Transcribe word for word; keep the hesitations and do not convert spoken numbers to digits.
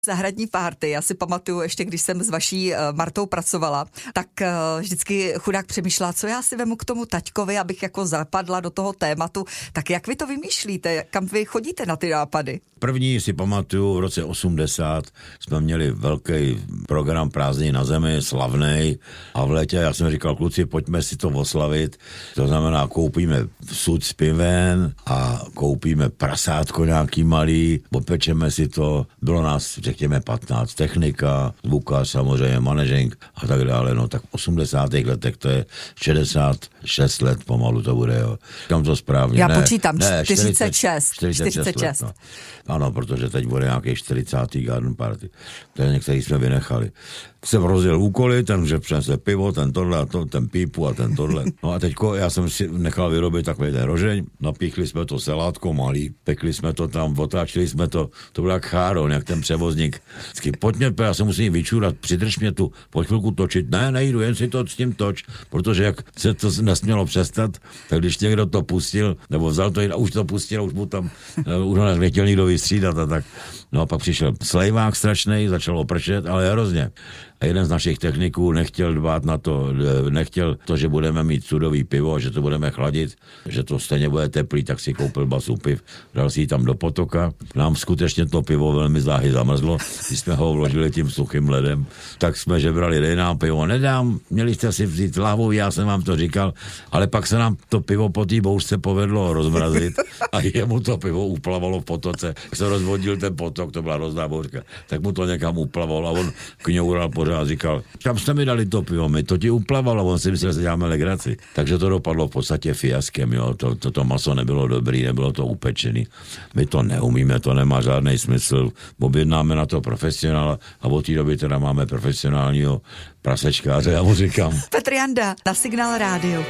Zahradní párty, já si pamatuju ještě, když jsem s vaší Martou pracovala, tak vždycky chudák přemýšlela, co já si vemu k tomu taťkovi, abych jako zapadla do toho tématu. Tak jak vy to vymýšlíte? Kam vy chodíte na ty nápady? První si pamatuju, v roce osmdesát jsme měli velký program Prázdniny na zemi, slavnej, a v létě já jsem říkal, kluci, pojďme si to oslavit. To znamená, koupíme sud z piven a koupíme prasátko nějaký malý, opečeme si to, bylo nás řekněme patnáct, technika, zvukař, samozřejmě manažing a tak dále, no tak v osmdesátých letech to je šedesát šest let pomalu to bude, jo. Říkám to správně. Já ne, počítám, ne, čtyřicet šest. čtyřicet šest let, no. Ano, protože teď bude nějaký čtyřicátý garden party. To je některý jsme vynechali. Jsem rozdělil úkoly, ten, že přinese pivo, ten tohle a to, ten pípu a ten tohle. No a teďko já jsem si nechal vyrobit takový ten rožeň, napíchli jsme to selátko malý, pekli jsme to tam, otáčeli jsme to, to byl jak cháron, jak ten převozník. Vždycky, pojďme, já se musím vyčůrat, přidrž mě tu, pojď chvilku točit, ne, nejdu, jen si to s tím toč, protože jak se to nesmělo přestat, tak když někdo to pustil, nebo vzal to a už to pustil, už mu tam, už ho nechtěl nikdo vystřídat a tak. No a pak přišel slejvák strašnej, začalo pršet, ale hrozně. A jeden z našich techniků nechtěl dbát na to, nechtěl to, že budeme mít sudový pivo, že to budeme chladit, že to stejně bude teplý, tak si koupil basu piv, dal si ji tam do potoka. Nám skutečně to pivo velmi záhy zamrzlo, když jsme ho vložili tím suchým ledem, tak jsme žebrali, dej nám pivo, nedám, měli jste si vzít lahvou, já jsem vám to říkal, ale pak se nám to pivo po té bouřce povedlo rozmrazit a jemu to pivo uplavalo v potoce. Jak se rozvodil ten potok, to byla hrozná bouřka, tak mu to někam uplavalo a on kňoural pořád a říkal, kam jste mi dali to pivo, my to ti uplavalo, on si myslel, že děláme legraci. Takže to dopadlo v podstatě fiaskem, jo, to, to, to maso nebylo dobrý, nebylo to upečený. My to neumíme, to nemá žádný smysl, objednáme na to profesionála a od té doby teda máme profesionálního prasečkáře, já mu říkám. Petr Janda na Signál rádiu.